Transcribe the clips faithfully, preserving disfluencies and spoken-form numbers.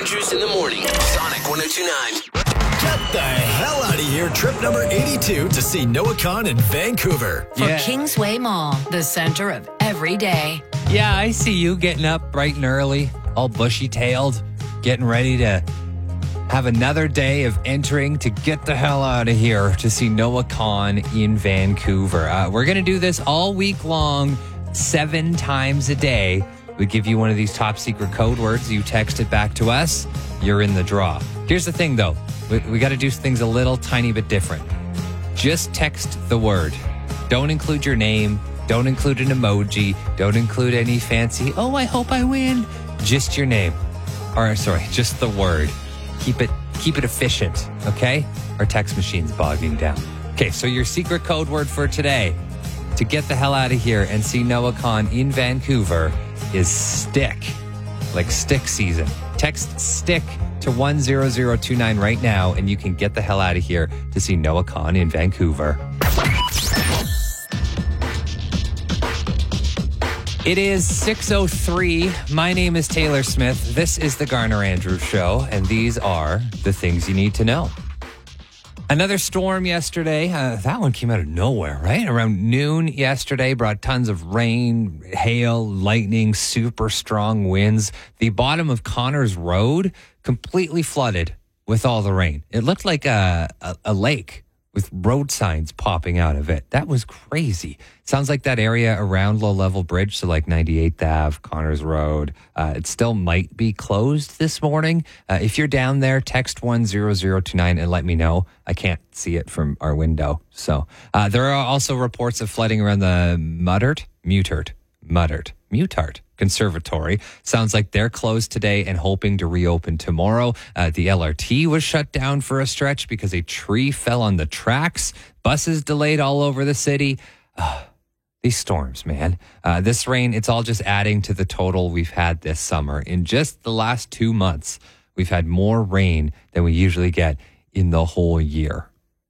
Andrews in the morning. Sonic one oh two point nine. Get the hell out of here. Trip number eighty-two to see Noah Khan in Vancouver. For Yeah. Kingsway Mall, the center of every day. Yeah, I see you getting up bright and early, all bushy-tailed, getting ready to have another day of entering to get the hell out of here to see Noah Khan in Vancouver. Uh, we're going to do this all week long, seven times a day. We give you one of these top secret code words. You text it back to us. You're in the draw. Here's the thing, though. We, we got to do things a little tiny bit different. Just text the word. Don't include your name. Don't include an emoji. Don't include any fancy, oh, I hope I win. Just your name. Or, sorry, just the word. Keep it keep it efficient, okay? Our text machine's bogging down. Okay, so your secret code word for today to get the hell out of here and see Noah Khan in Vancouver is stick. Like stick season. Text stick to one zero zero two nine right now and you can get the hell out of here to see Noah Khan in Vancouver. It is six oh three. My name is Taylor Smith. This is the Garner Andrews Show, and these are the things you need to know. Another storm yesterday. Uh, that one came out of nowhere, right? Around noon yesterday, brought tons of rain, hail, lightning, super strong winds. The bottom of Connors Road completely flooded with all the rain. It looked like a, a, a lake with road signs popping out of it. That was crazy. Sounds like that area around Low Level Bridge, so like ninety-eighth Avenue, Connors Road, uh, it still might be closed this morning. Uh, if you're down there, text one zero zero two nine and let me know. I can't see it from our window. So uh, there are also reports of flooding around the Muttart, Mutart, Muttart, Mutart Conservatory. Sounds like they're closed today and hoping to reopen tomorrow. Uh, the L R T was shut down for a stretch because a tree fell on the tracks. Buses delayed all over the city. Uh, these storms, man. Uh, this rain, it's all just adding to the total we've had this summer. In just the last two months, we've had more rain than we usually get in the whole year.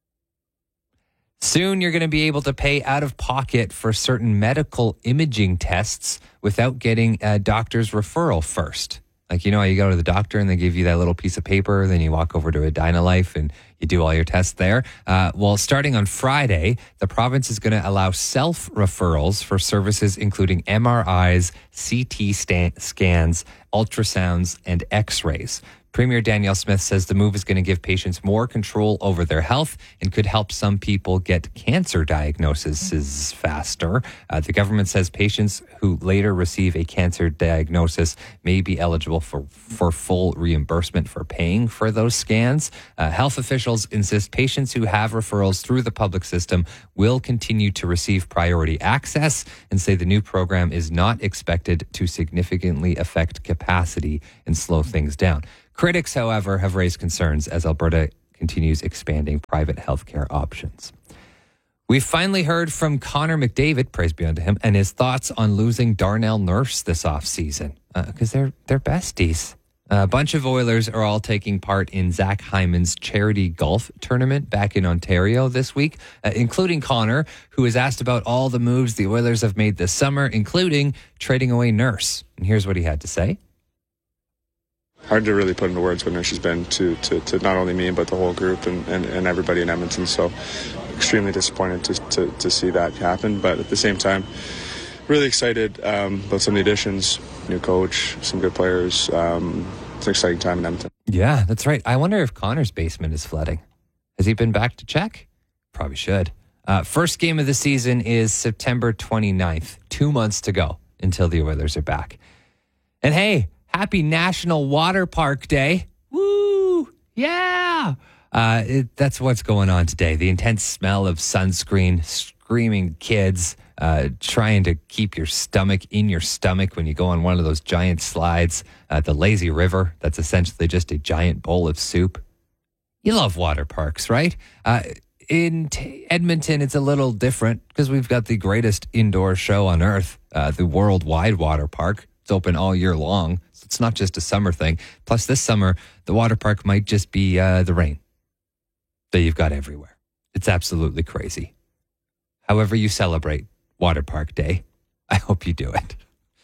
Soon, you're going to be able to pay out of pocket for certain medical imaging tests without getting a doctor's referral first. Like, you know, how you go to the doctor and they give you that little piece of paper, then you walk over to a Dynalife and you do all your tests there. Uh, well, starting on Friday, the province is going to allow self-referrals for services including M R Is, C T sta- scans, ultrasounds, and X-rays. Premier Danielle Smith says the move is going to give patients more control over their health and could help some people get cancer diagnoses faster. Uh, the government says patients who later receive a cancer diagnosis may be eligible for, for full reimbursement for paying for those scans. Uh, health officials insist patients who have referrals through the public system will continue to receive priority access and say the new program is not expected to significantly affect capacity and slow things down. Critics, however, have raised concerns as Alberta continues expanding private healthcare options. We finally heard from Connor McDavid, praise be unto him, and his thoughts on losing Darnell Nurse this offseason, because uh, they're, they're besties. A bunch of Oilers are all taking part in Zach Hyman's charity golf tournament back in Ontario this week, uh, including Connor, who was asked about all the moves the Oilers have made this summer, including trading away Nurse. And here's what he had to say. Hard to really put into words what Nurse has been to, to, to not only me, but the whole group and, and, and everybody in Edmonton. So extremely disappointed to, to, to see that happen. But at the same time, really excited um, about some of the additions, new coach, some good players. Um, it's an exciting time in Edmonton. Yeah, that's right. I wonder if Connor's basement is flooding. Has he been back to check? Probably should. Uh, first game of the season is September twenty-ninth. Two months to go until the Oilers are back. And hey, happy National Water Park Day. Woo! Yeah! Uh, it, that's what's going on today. The intense smell of sunscreen, screaming kids, uh, trying to keep your stomach in your stomach when you go on one of those giant slides. Uh, the lazy river, that's essentially just a giant bowl of soup. You love water parks, right? Uh, in T- Edmonton, it's a little different because we've got the greatest indoor show on earth, uh, the Worldwide Water Park. It's open all year long. So it's not just a summer thing. Plus, this summer, the water park might just be uh, the rain that you've got everywhere. It's absolutely crazy. However you celebrate Water Park Day, I hope you do it.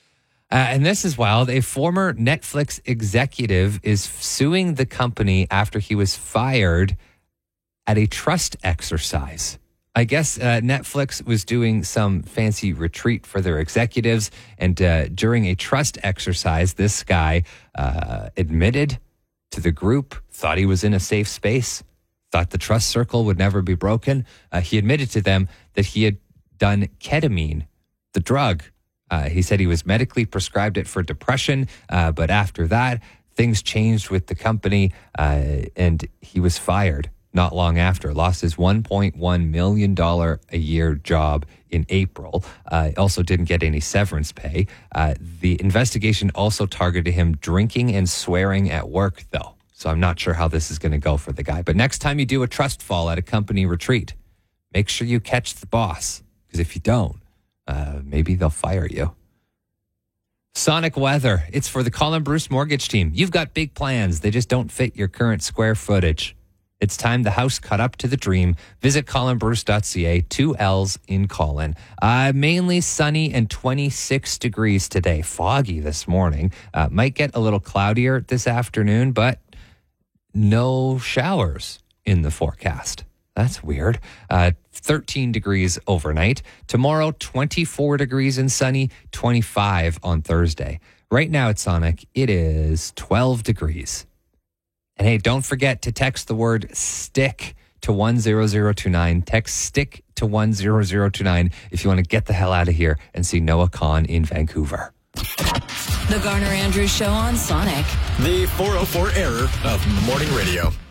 Uh, and this is wild. A former Netflix executive is suing the company after he was fired at a trust exercise. I guess uh, Netflix was doing some fancy retreat for their executives. And uh, during a trust exercise, this guy uh, admitted to the group, thought he was in a safe space, thought the trust circle would never be broken. Uh, he admitted to them that he had done ketamine, the drug. Uh, he said he was medically prescribed it for depression. Uh, but after that, things changed with the company uh, and he was fired. Not long after, lost his one point one million dollars a year job in April. Uh, also didn't get any severance pay. Uh, the investigation also targeted him drinking and swearing at work, though. So I'm not sure how this is going to go for the guy. But next time you do a trust fall at a company retreat, make sure you catch the boss. Because if you don't, uh, maybe they'll fire you. Sonic weather. It's for the Colin Bruce mortgage team. You've got big plans. They just don't fit your current square footage. It's time the house cut up to the dream. Visit colin bruce dot c a, two L's in Colin. Uh, mainly sunny and twenty-six degrees today. Foggy this morning. Uh, might get a little cloudier this afternoon, but no showers in the forecast. That's weird. Uh, thirteen degrees overnight. Tomorrow, twenty-four degrees and sunny, twenty-five on Thursday. Right now at Sonic, it is twelve degrees. And hey, don't forget to text the word STICK to one zero zero two nine. Text STICK to one zero zero two nine if you want to get the hell out of here and see Noah Khan in Vancouver. The Garner Andrews Show on Sonic. The four oh four error of morning radio.